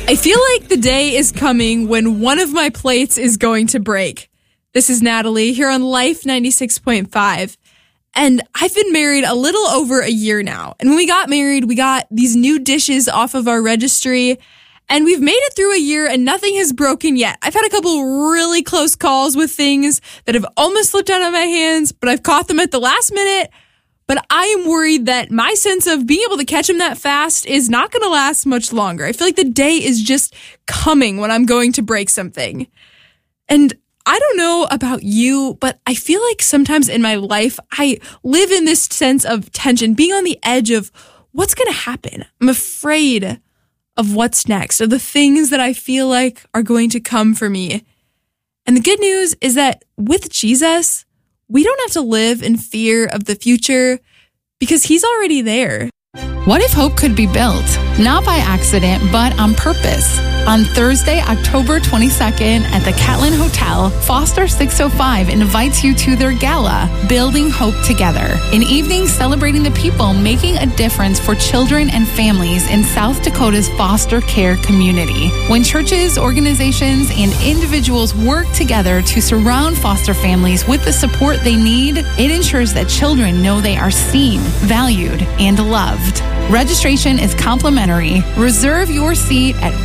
I feel like the day is coming when one of my plates is going to break. This is Natalie here on Life 96.5. And I've been married a little over a year now. And when we got married, we got these new dishes off of our registry. And we've made it through a year and nothing has broken yet. I've had a couple really close calls with things that have almost slipped out of my hands, but I've caught them at the last minute. But I am worried that my sense of being able to catch them that fast is not going to last much longer. I feel like the day is just coming when I'm going to break something. And I don't know about you, but I feel like sometimes in my life, I live in this sense of tension, being on the edge of what's going to happen. I'm afraid of what's next, of the things that I feel like are going to come for me. And the good news is that with Jesus, we don't have to live in fear of the future because he's already there. What if hope could be built? Not by accident, but on purpose. On Thursday, October 22nd at the Catlin Hotel, Foster 605 invites you to their gala, Building Hope Together, an evening celebrating the people making a difference for children and families in South Dakota's foster care community. When churches, organizations, and individuals work together to surround foster families with the support they need, it ensures that children know they are seen, valued, and loved. Registration is complimentary. Reserve your seat at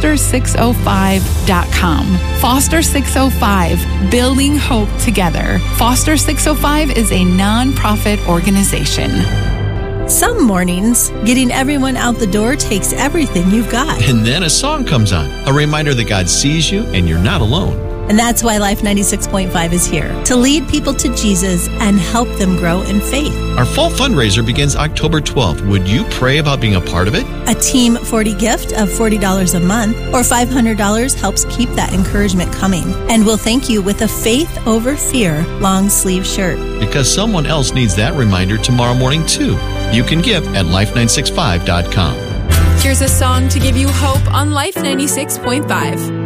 foster605.com. Foster 605, Building Hope Together. Foster 605 is a nonprofit organization. Some mornings, getting everyone out the door takes everything you've got. And then a song comes on, a reminder that God sees you and you're not alone. And that's why Life 96.5 is here, to lead people to Jesus and help them grow in faith. Our fall fundraiser begins October 12th. Would you pray about being a part of it? A Team 40 gift of $40 a month or $500 helps keep that encouragement coming. And we'll thank you with a Faith Over Fear long sleeve shirt. Because someone else needs that reminder tomorrow morning too. You can give at life965.com. Here's a song to give you hope on Life 96.5.